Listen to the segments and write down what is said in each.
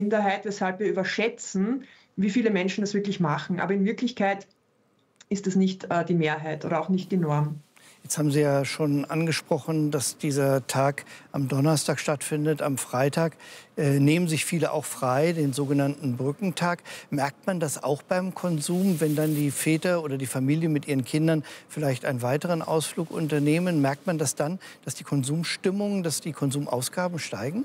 Minderheit, weshalb wir überschätzen, wie viele Menschen das wirklich machen. Aber in Wirklichkeit ist das nicht die Mehrheit oder auch nicht die Norm. Jetzt haben Sie ja schon angesprochen, dass dieser Tag am Donnerstag stattfindet. Am Freitag nehmen sich viele auch frei, den sogenannten Brückentag. Merkt man das auch beim Konsum, wenn dann die Väter oder die Familie mit ihren Kindern vielleicht einen weiteren Ausflug unternehmen? Merkt man das dann, dass die Konsumstimmung, dass die Konsumausgaben steigen?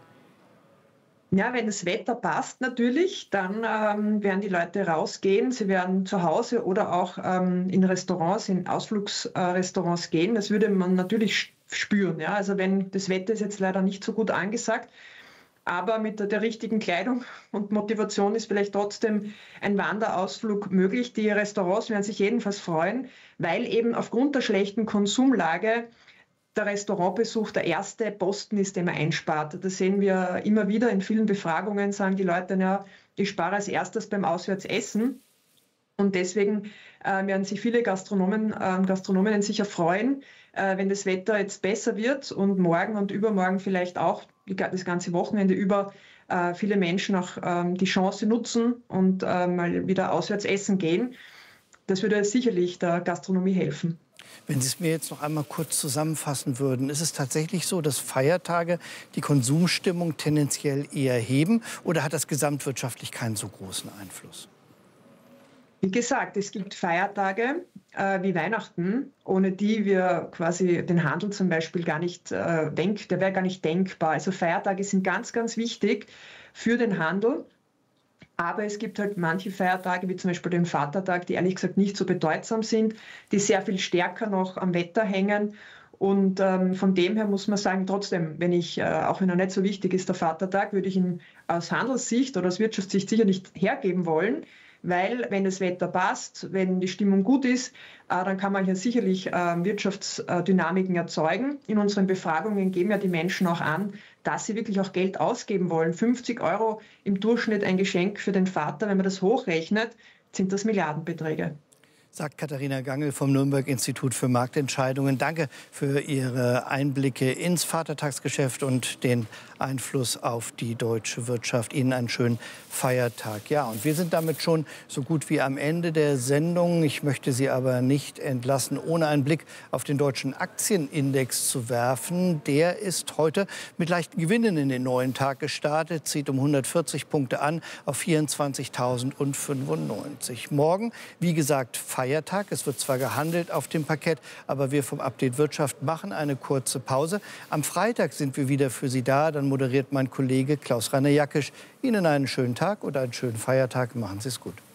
Ja, wenn das Wetter passt natürlich, dann werden die Leute rausgehen. Sie werden zu Hause oder auch in Restaurants, in Ausflugsrestaurants gehen. Das würde man natürlich spüren. Ja? Also wenn das Wetter ist jetzt leider nicht so gut angesagt, aber mit der richtigen Kleidung und Motivation ist vielleicht trotzdem ein Wanderausflug möglich. Die Restaurants werden sich jedenfalls freuen, weil eben aufgrund der schlechten Konsumlage der Restaurantbesuch der erste Posten ist, den man einspart. Das sehen wir immer wieder in vielen Befragungen, sagen die Leute, ja, ich spare als erstes beim Auswärtsessen. Und deswegen werden sich viele Gastronominnen sicher freuen, wenn das Wetter jetzt besser wird und morgen und übermorgen vielleicht auch das ganze Wochenende über viele Menschen auch die Chance nutzen und mal wieder auswärts essen gehen. Das würde sicherlich der Gastronomie helfen. Wenn Sie es mir jetzt noch einmal kurz zusammenfassen würden, ist es tatsächlich so, dass Feiertage die Konsumstimmung tendenziell eher heben, oder hat das gesamtwirtschaftlich keinen so großen Einfluss? Wie gesagt, es gibt Feiertage wie Weihnachten, ohne die wir quasi den Handel zum Beispiel gar nicht der wäre gar nicht denkbar. Also Feiertage sind ganz, ganz wichtig für den Handel. Aber es gibt halt manche Feiertage, wie zum Beispiel den Vatertag, die ehrlich gesagt nicht so bedeutsam sind, die sehr viel stärker noch am Wetter hängen. Und von dem her muss man sagen, trotzdem, auch wenn er nicht so wichtig ist, der Vatertag, würde ich ihn aus Handelssicht oder aus Wirtschaftssicht sicher nicht hergeben wollen. Weil, wenn das Wetter passt, wenn die Stimmung gut ist, dann kann man hier sicherlich Wirtschaftsdynamiken erzeugen. In unseren Befragungen geben ja die Menschen auch an, dass sie wirklich auch Geld ausgeben wollen. 50 € im Durchschnitt ein Geschenk für den Vater, wenn man das hochrechnet, sind das Milliardenbeträge. Sagt Katharina Gangl vom Nürnberg-Institut für Marktentscheidungen. Danke für Ihre Einblicke ins Vatertagsgeschäft und den Einfluss auf die deutsche Wirtschaft. Ihnen einen schönen Feiertag. Ja, und wir sind damit schon so gut wie am Ende der Sendung. Ich möchte Sie aber nicht entlassen, ohne einen Blick auf den deutschen Aktienindex zu werfen. Der ist heute mit leichten Gewinnen in den neuen Tag gestartet, zieht um 140 Punkte an auf 24.095. Morgen, wie gesagt, Feiertag. Es wird zwar gehandelt auf dem Parkett, aber wir vom Update Wirtschaft machen eine kurze Pause. Am Freitag sind wir wieder für Sie da. Dann moderiert mein Kollege Klaus-Rainer Jackisch. Ihnen einen schönen Tag und einen schönen Feiertag. Machen Sie es gut.